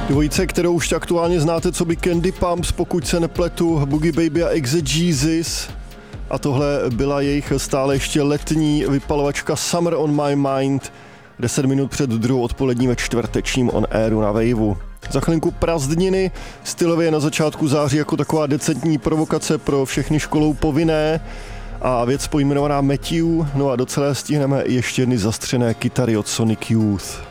Dvojice, kterou už aktuálně znáte, co by Candy Pumps, pokud se nepletu, Boogie Baby a Exegesis. A tohle byla jejich stále ještě letní vypalovačka Summer on My Mind, 10 minut před druhou odpolední ve čtvrtečním On Airu na Waveu. Za chvilinku Prázdniny, stylově na začátku září jako taková decentní provokace pro všechny školou povinné a věc pojmenovaná Matthew, no a do celé stihneme ještě jedny zastřené kytary od Sonic Youth.